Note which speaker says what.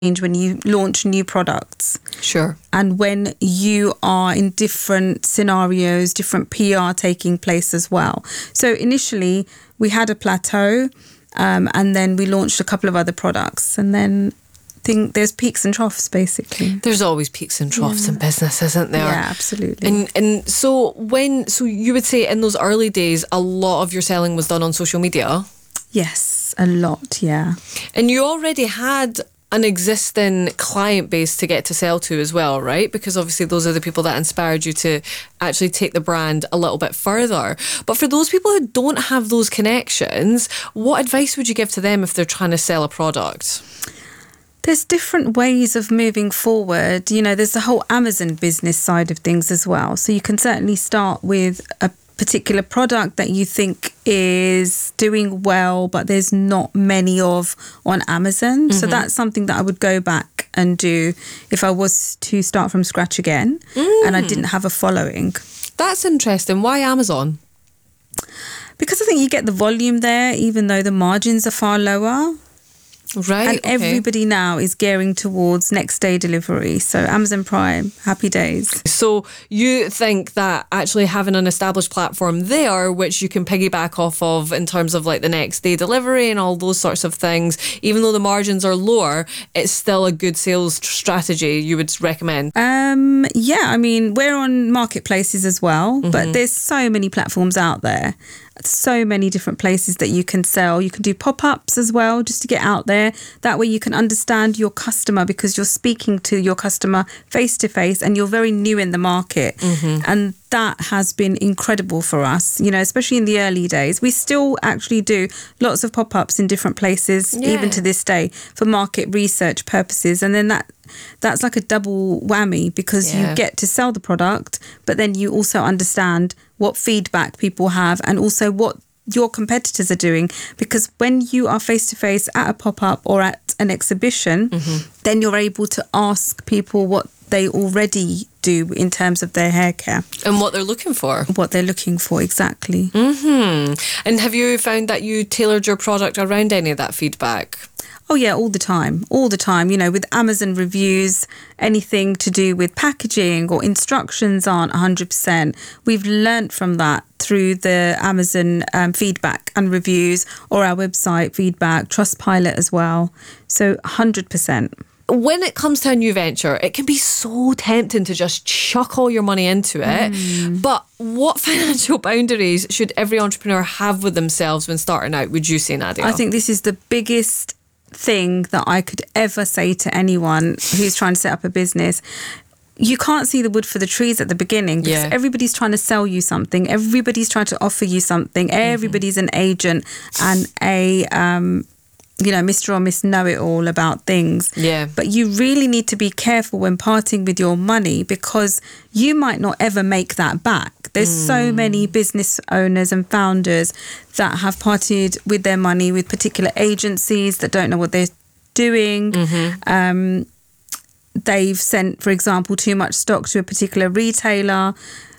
Speaker 1: when you launch new products.
Speaker 2: Sure.
Speaker 1: And when you are in different scenarios, different PR taking place as well. So initially we had a plateau, and then we launched a couple of other products, and then there's peaks and troughs basically.
Speaker 2: There's always peaks and troughs in business, isn't there?
Speaker 1: Yeah, absolutely.
Speaker 2: And so you would say in those early days a lot of your selling was done on social media?
Speaker 1: Yes, a lot, yeah.
Speaker 2: And you already had an existing client base to get to sell to as well, right? Because obviously those are the people that inspired you to actually take the brand a little bit further. But for those people who don't have those connections, what advice would you give to them if they're trying to sell a product?
Speaker 1: There's different ways of moving forward. You know, there's the whole Amazon business side of things as well. So you can certainly start with a particular product that you think is doing well, but there's not many of on Amazon. So that's something that I would go back and do if I was to start from scratch again and I didn't have a following.
Speaker 2: That's interesting. Why Amazon?
Speaker 1: Because I think you get the volume there, even though the margins are far lower.
Speaker 2: Right.
Speaker 1: And everybody now is gearing towards next day delivery. So Amazon Prime, happy days.
Speaker 2: So you think that actually having an established platform there, which you can piggyback off of in terms of like the next day delivery and all those sorts of things, even though the margins are lower, it's still a good sales strategy you would recommend?
Speaker 1: Yeah, I mean, we're on marketplaces as well, but there's so many platforms out there. So many different places that you can sell. You can do pop-ups as well, just to get out there. That way you can understand your customer, because you're speaking to your customer face to face and you're very new in the market. And that has been incredible for us, you know, especially in the early days. We still actually do lots of pop-ups in different places, even to this day, for market research purposes. And then that's like a double whammy, because you get to sell the product, but then you also understand what feedback people have and also what your competitors are doing. Because when you are face-to-face at a pop-up or at an exhibition, then you're able to ask people what they already do in terms of their hair care.
Speaker 2: And what they're looking for.
Speaker 1: What they're looking for, exactly.
Speaker 2: And have you found that you tailored your product around any of that feedback?
Speaker 1: Oh yeah, all the time. You know, with Amazon reviews, anything to do with packaging or instructions aren't 100%. We've learnt from that through the Amazon feedback and reviews, or our website feedback, Trustpilot as well. So 100%.
Speaker 2: When it comes to a new venture, it can be so tempting to just chuck all your money into it. But what financial boundaries should every entrepreneur have with themselves when starting out, would you say, Nadia?
Speaker 1: I think this is the biggest thing that I could ever say to anyone who's trying to set up a business. You can't see the wood for the trees at the beginning, because everybody's trying to sell you something. Everybody's trying to offer you something. Everybody's an agent and a Mr. or Miss Know-it-all about things.
Speaker 2: Yeah.
Speaker 1: But you really need to be careful when parting with your money, because you might not ever make that back. There's so many business owners and founders that have parted with their money with particular agencies that don't know what they're doing. They've sent, for example, too much stock to a particular retailer.